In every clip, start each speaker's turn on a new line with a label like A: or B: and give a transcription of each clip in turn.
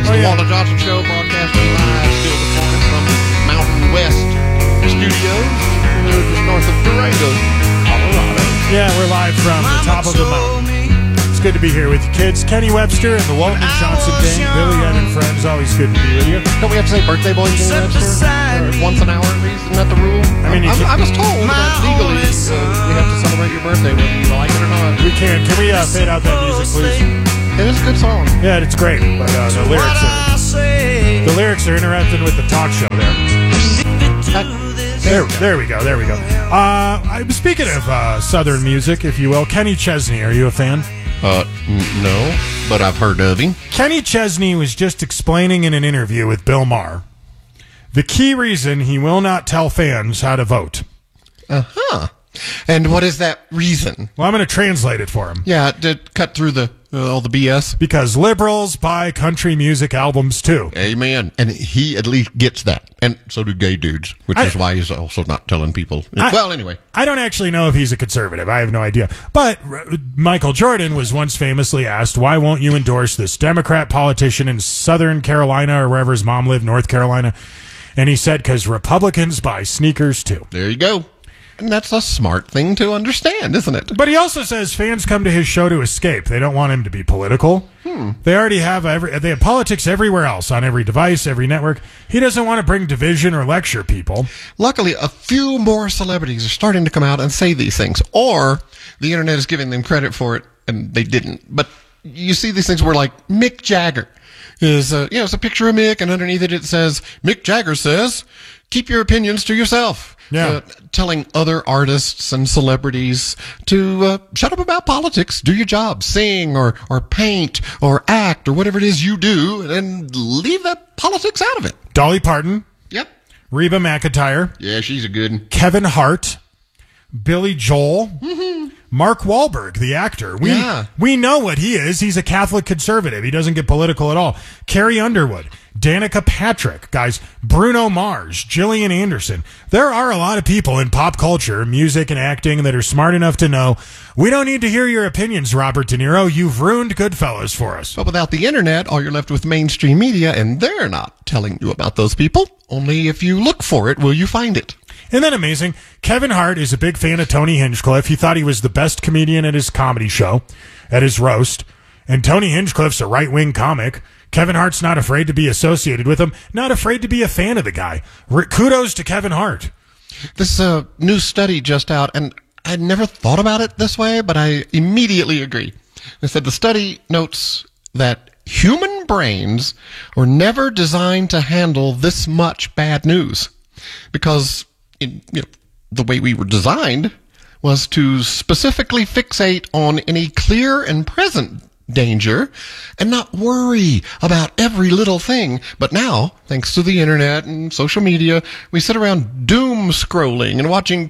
A: It's the Walter Johnson Show, broadcasting live, still recorded from the Mountain West Studios, just north of Durango, Colorado.
B: Yeah, we're live from the top of the mountain. It's good to be here with you kids. Kenny Webster and the Walter Johnson Gang, Billy Ed and friends, always good to be with you.
A: Don't we have to say birthday boy Kenny Webster? Or once an hour at least? Isn't that the rule? I mean, I was told that legally you have to celebrate your birthday whether you like it or not.
B: We can. Can we fade out that music, please?
A: It is a good song.
B: Yeah, it's great, but the lyrics are interrupted with the talk show there. There we go. Speaking of Southern music, if you will, Kenny Chesney, are you a fan?
A: No, but I've heard of him.
B: Kenny Chesney was just explaining in an interview with Bill Maher the key reason he will not tell fans how to vote.
A: Uh-huh. And what is that reason?
B: Well, I'm going to translate it for him.
A: Yeah, to cut through all the BS.
B: Because liberals buy country music albums, too.
A: Amen. And he at least gets that. And so do gay dudes, which is why he's also not telling people. Well, anyway.
B: I don't actually know if he's a conservative. I have no idea. But Michael Jordan was once famously asked, why won't you endorse this Democrat politician in Southern Carolina or wherever his mom lived, North Carolina? And he said, because Republicans buy sneakers, too.
A: There you go. And that's a smart thing to understand, isn't it?
B: But he also says fans come to his show to escape. They don't want him to be political. They already have they have politics everywhere else, on every device, every network. He doesn't want to bring division or lecture people.
A: Luckily, a few more celebrities are starting to come out and say these things. Or the internet is giving them credit for it, and they didn't. But you see these things where, like, Mick Jagger is, it's a picture of Mick, and underneath it says, Mick Jagger says, keep your opinions to yourself.
B: Yeah.
A: Telling other artists and celebrities to shut up about politics, do your job, sing or paint or act or whatever it is you do, and leave that politics out of it.
B: Dolly Parton.
A: Yep.
B: Reba McEntire.
A: Yeah, she's a good one.
B: Kevin Hart. Billy Joel. Mark Wahlberg, the actor. We know what he is. He's a Catholic conservative. He doesn't get political at all. Carrie Underwood. Danica Patrick, guys, Bruno Mars, Gillian Anderson. There are a lot of people in pop culture, music and acting that are smart enough to know we don't need to hear your opinions, Robert De Niro. You've ruined Goodfellas for us.
A: But without the internet, all you're left with mainstream media, and they're not telling you about those people. Only if you look for it will you find it.
B: Isn't that amazing? Kevin Hart is a big fan of Tony Hinchcliffe. He thought he was the best comedian at his comedy show, at his roast. And Tony Hinchcliffe's a right-wing comic. Kevin Hart's not afraid to be associated with him, not afraid to be a fan of the guy. Kudos to Kevin Hart.
A: This new study just out, and I'd never thought about it this way, but I immediately agree. They said the study notes that human brains were never designed to handle this much bad news, because the way we were designed was to specifically fixate on any clear and present danger and not worry about every little thing. But now, thanks to the internet and social media, we sit around doom scrolling and watching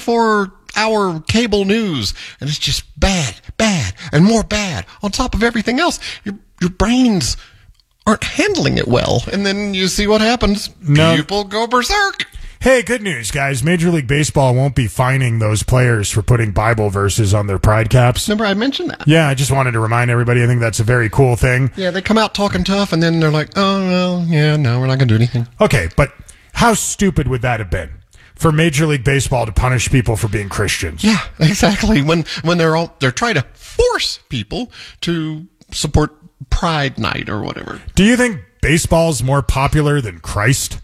A: 24-hour cable news, and it's just bad, and more bad on top of everything else. Your brains aren't handling it well, and then you see what happens. People go berserk.
B: Hey, good news, guys. Major League Baseball won't be fining those players for putting Bible verses on their pride caps.
A: Remember I mentioned that?
B: Yeah, I just wanted to remind everybody. I think that's a very cool thing.
A: Yeah, they come out talking tough, and then they're like, oh, well, yeah, no, we're not going to do anything.
B: Okay, but how stupid would that have been for Major League Baseball to punish people for being Christians?
A: Yeah, exactly. When they're trying to force people to support Pride Night or whatever.
B: Do you think baseball's more popular than Christ?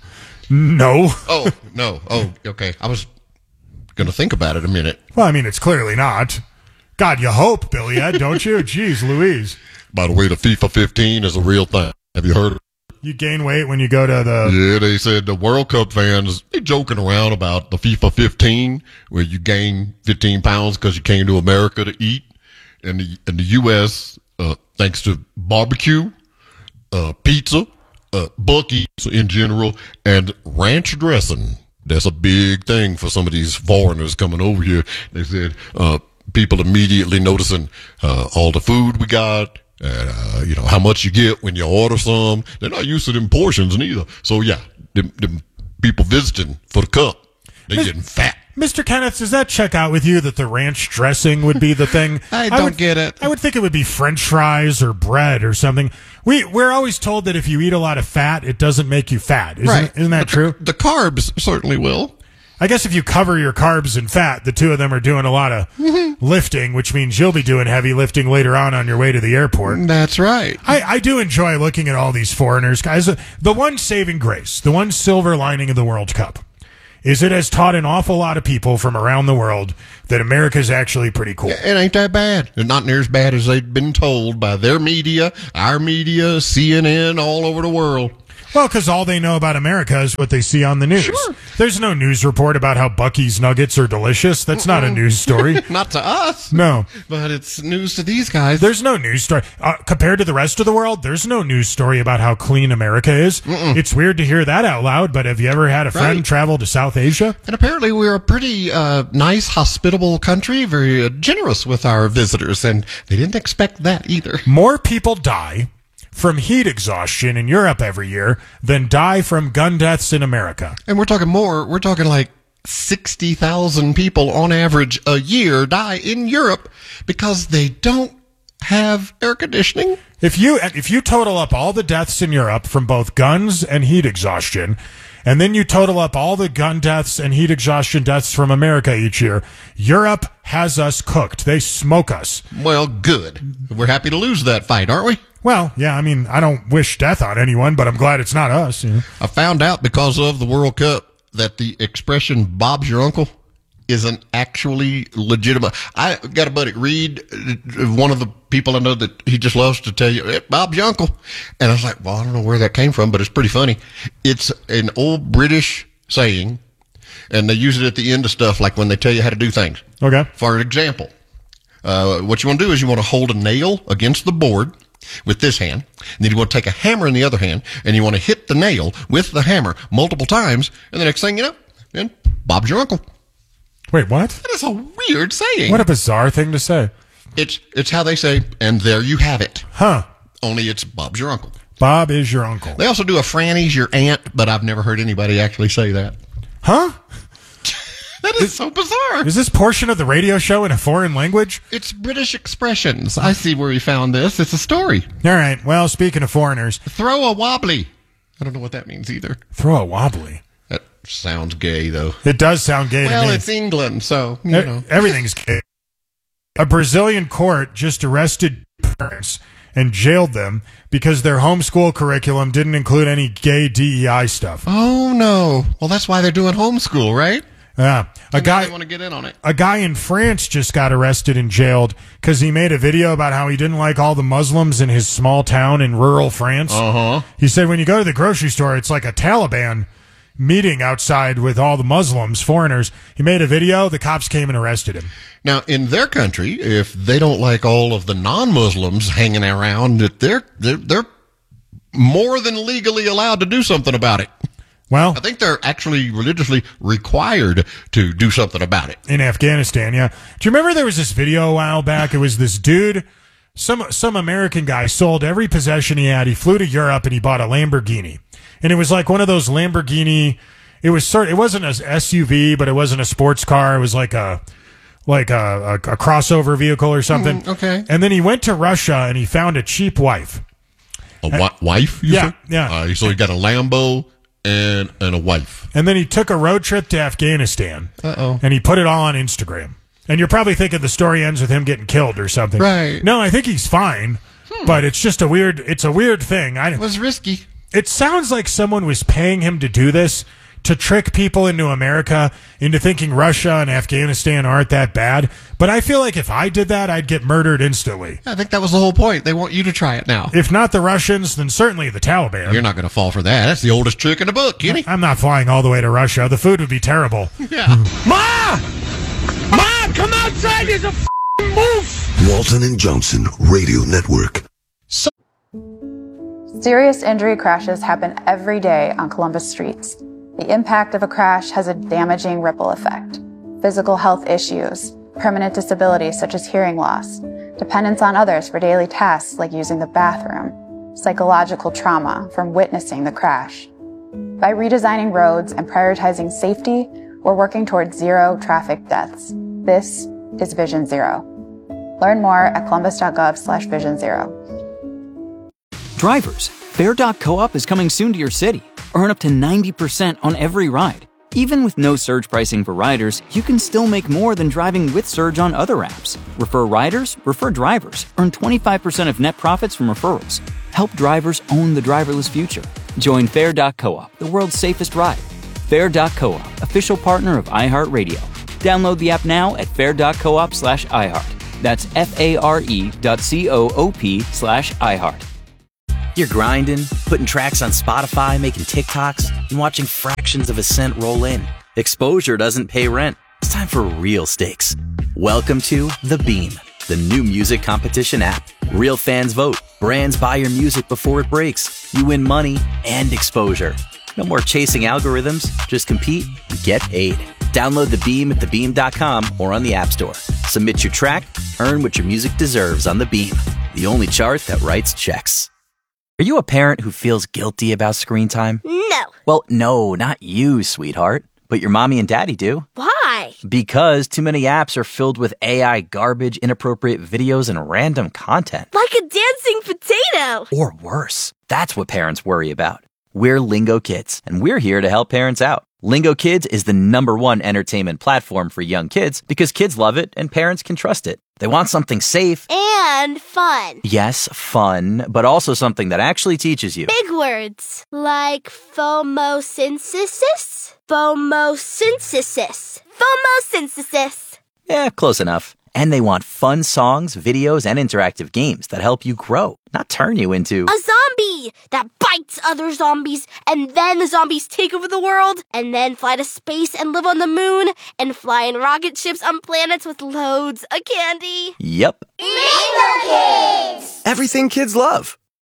B: No.
A: Oh, no. Oh, okay. I was going to think about it a minute.
B: Well, I mean, it's clearly not. God, you hope, Billy Ed, don't you? Jeez Louise.
A: By the way, the FIFA 15 is a real thing. Have you heard of it?
B: You gain weight when you go to the...
A: Yeah, they said the World Cup fans, they joking around about the FIFA 15, where you gain 15 pounds because you came to America to eat. And the U.S., thanks to barbecue, pizza, Buc-ee's in general, and ranch dressing. That's a big thing for some of these foreigners coming over here. They said people immediately noticing all the food we got, and how much you get when you order some. They're not used to them portions neither. So yeah, them people visiting for the cup, they getting fat.
B: Mr. Kenneth, does that check out with you that the ranch dressing would be the thing?
A: I don't get it.
B: I would think it would be French fries or bread or something. We're always told that if you eat a lot of fat, it doesn't make you fat. Isn't that true?
A: The carbs certainly will.
B: I guess if you cover your carbs in fat, the two of them are doing a lot of lifting, which means you'll be doing heavy lifting later on your way to the airport.
A: That's right.
B: I do enjoy looking at all these foreigners, guys. The one saving grace, the one silver lining of the World Cup, is it has taught an awful lot of people from around the world that America's actually pretty cool.
A: It ain't that bad. It's not near as bad as they've been told by their media, our media, CNN, all over the world.
B: Well, because all they know about America is what they see on the news.
A: Sure.
B: There's no news report about how Buc-ee's nuggets are delicious. That's not a news story.
A: Not to us.
B: No.
A: But it's news to these guys.
B: There's no news story. Compared to the rest of the world, there's no news story about how clean America is. It's weird to hear that out loud, but have you ever had a friend travel to South Asia?
A: And apparently we're a pretty nice, hospitable country, very generous with our visitors, and they didn't expect that either.
B: More people die from heat exhaustion in Europe every year than die from gun deaths in America.
A: And we're talking like 60,000 people on average a year die in Europe because they don't have air conditioning.
B: If you total up all the deaths in Europe from both guns and heat exhaustion, and then you total up all the gun deaths and heat exhaustion deaths from America each year, Europe has us cooked. They smoke us.
A: Well, good. We're happy to lose that fight, aren't we?
B: Well, yeah, I mean, I don't wish death on anyone, but I'm glad it's not us. You know?
A: I found out because of the World Cup that the expression "Bob's your uncle" isn't actually legitimate. I got a buddy, Reed, one of the people I know that he just loves to tell you, hey, Bob's your uncle. And I was like, well, I don't know where that came from, but it's pretty funny. It's an old British saying, and they use it at the end of stuff, like when they tell you how to do things.
B: Okay.
A: For example, what you want to do is you want to hold a nail against the board with this hand, and then you want to take a hammer in the other hand, and you want to hit the nail with the hammer multiple times, and the next thing you know, then Bob's your uncle.
B: Wait, what?
A: That is a weird saying.
B: What a bizarre thing to say.
A: It's how they say, and there you have it.
B: Huh.
A: Only it's Bob's your uncle.
B: Bob is your uncle.
A: They also do a Franny's your aunt, but I've never heard anybody actually say that.
B: Huh?
A: That is so bizarre.
B: Is this portion of the radio show in a foreign language?
A: It's British expressions. I see where he found this. It's a story.
B: All right. Well, speaking of foreigners.
A: Throw a wobbly. I don't know what that means either.
B: Throw a wobbly.
A: That sounds gay, though.
B: It does sound gay to me.
A: Well, it's England, so, you know.
B: Everything's gay. A Brazilian court just arrested parents and jailed them because their homeschool curriculum didn't include any gay DEI stuff.
A: Oh, no. Well, that's why they're doing homeschool, right?
B: Yeah.
A: A guy want to get in on it.
B: A guy in France just got arrested and jailed because he made a video about how he didn't like all the Muslims in his small town in rural France. He said when you go to the grocery store, it's like a Taliban meeting outside with all the Muslims, foreigners. He made a video. The cops came and arrested him.
A: Now, in their country, if they don't like all of the non-Muslims hanging around, they're more than legally allowed to do something about it.
B: Well,
A: I think they're actually religiously required to do something about it.
B: In Afghanistan, yeah. Do you remember there was this video a while back? It was this dude, some American guy sold every possession he had. He flew to Europe and he bought a Lamborghini. And it was like one of those Lamborghini, it wasn't an SUV, but it wasn't a sports car. It was like a crossover vehicle or something.
A: Okay.
B: And then he went to Russia and he found a cheap wife.
A: A wife?
B: Yeah,
A: say?
B: yeah.
A: So he got a Lambo and a wife.
B: And then he took a road trip to Afghanistan.
A: Uh-oh.
B: And he put it all on Instagram. And you're probably thinking the story ends with him getting killed or something.
A: Right.
B: No, I think he's fine. But it's just a weird thing.
A: It was risky.
B: It sounds like someone was paying him to do this to trick people into America into thinking Russia and Afghanistan aren't that bad. But I feel like if I did that, I'd get murdered instantly.
A: I think that was the whole point. They want you to try it now.
B: If not the Russians, then certainly the Taliban.
A: You're not going to fall for that. That's the oldest trick in the book, Kenny.
B: I'm not flying all the way to Russia. The food would be terrible.
A: Yeah.
C: Ma! Ma, come outside. There's a f***ing moose.
D: Walton and Johnson Radio Network.
E: Serious injury crashes happen every day on Columbus streets. The impact of a crash has a damaging ripple effect. Physical health issues, permanent disabilities such as hearing loss, dependence on others for daily tasks like using the bathroom, psychological trauma from witnessing the crash. By redesigning roads and prioritizing safety, We're working towards zero traffic deaths. This is Vision Zero. Learn more at columbus.gov/Vision Zero.
F: Drivers, Fare.coop is coming soon to your city. Earn up to 90% on every ride. Even with no surge pricing for riders, you can still make more than driving with Surge on other apps. Refer riders, refer drivers. Earn 25% of net profits from referrals. Help drivers own the driverless future. Join Fare.coop, the world's safest ride. Fare.coop, official partner of iHeartRadio. Download the app now at fare.coop/iHeart. That's FARE.coop/iHeart.
G: You're grinding, putting tracks on Spotify, making TikToks, and watching fractions of a cent roll in. Exposure doesn't pay rent. It's time for real stakes. Welcome to The Beam, the new music competition app. Real fans vote. Brands buy your music before it breaks. You win money and exposure. No more chasing algorithms. Just compete and get paid. Download The Beam at thebeam.com or on the App Store. Submit your track, earn what your music deserves on The Beam, the only chart that writes checks. Are you a parent who feels guilty about screen time?
H: No.
G: Well, no, not you, sweetheart. But your mommy and daddy do.
H: Why?
G: Because too many apps are filled with AI garbage, inappropriate videos, and random content.
H: Like a dancing potato.
G: Or worse. That's what parents worry about. We're Lingo Kids, and we're here to help parents out. Lingo Kids is the #1 entertainment platform for young kids because kids love it and parents can trust it. They want something safe.
H: And fun.
G: Yes, fun, but also something that actually teaches you.
H: Big words. Like phomosynthesis? Phomosynthesis. Phomosynthesis.
G: Yeah, close enough. And they want fun songs, videos, and interactive games that help you grow, not turn you into
H: a zombie that bites other zombies, and then the zombies take over the world, and then fly to space and live on the moon, and fly in rocket ships on planets with loads of candy.
G: Yep.
H: Lingo Kids!
G: Everything kids love.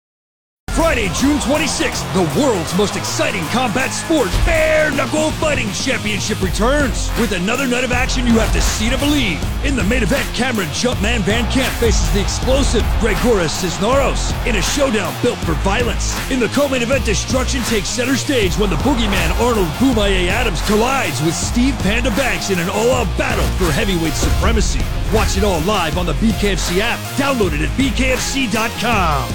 C: Friday, June 26th, the world's most exciting combat sport, Bare Knuckle Fighting Championship returns. With another night of action you have to see to believe. In the main event, Cameron Jumpman Van Camp faces the explosive Gregoras Cisneros in a showdown built for violence. In the co-main event, destruction takes center stage when the boogeyman Arnold Boomaye Adams collides with Steve Panda Banks in an all-out battle for heavyweight supremacy. Watch it all live on the BKFC app. Download it at bkfc.com.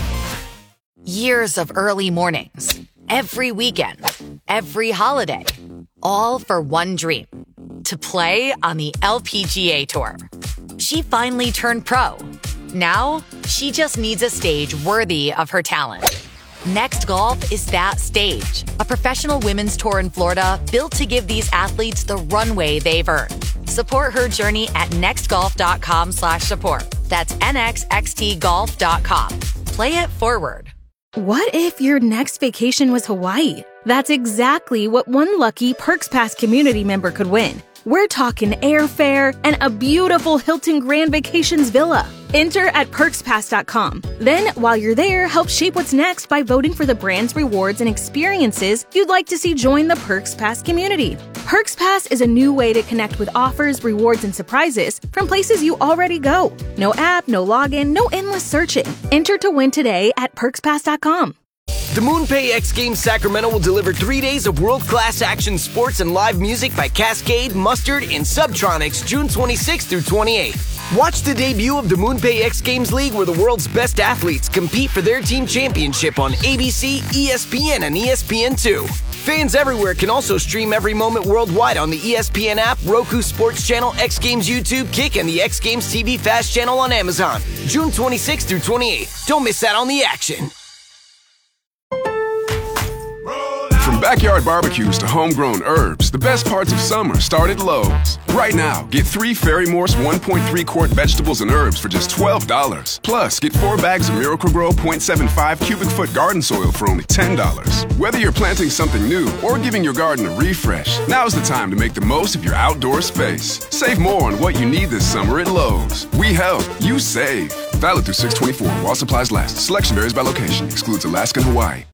I: Years of early mornings, every weekend, every holiday, all for one dream, to play on the LPGA Tour. She finally turned pro. Now, she just needs a stage worthy of her talent. Next Golf is that stage, a professional women's tour in Florida built to give these athletes the runway they've earned. Support her journey at nextgolf.com/support. That's nxxtgolf.com. Play it forward.
J: What if your next vacation was Hawaii? That's exactly what one lucky Perks Pass community member could win. We're talking airfare and a beautiful Hilton Grand Vacations villa. Enter at perkspass.com. Then, while you're there, help shape what's next by voting for the brands, rewards, and experiences you'd like to see join the Perks Pass community. Perks Pass is a new way to connect with offers, rewards, and surprises from places you already go. No app, no login, no endless searching. Enter to win today at perkspass.com.
K: The MoonPay X Games Sacramento will deliver 3 days of world-class action sports and live music by Cascade, Mustard, and Subtronics June 26th through 28th. Watch the debut of the MoonPay X Games League where the world's best athletes compete for their team championship on ABC, ESPN, and ESPN2. Fans everywhere can also stream every moment worldwide on the ESPN app, Roku Sports Channel, X Games YouTube, Kick, and the X Games TV Fast channel on Amazon. June 26th through 28th. Don't miss out on the action.
L: From backyard barbecues to homegrown herbs, the best parts of summer start at Lowe's. Right now, get 3 Ferry Morse 1.3 quart vegetables and herbs for just $12. Plus, get 4 bags of Miracle-Gro 0.75 cubic foot garden soil for only $10. Whether you're planting something new or giving your garden a refresh, now's the time to make the most of your outdoor space. Save more on what you need this summer at Lowe's. We help, you save. Valid through 6/24 while supplies last. Selection varies by location. Excludes Alaska and Hawaii.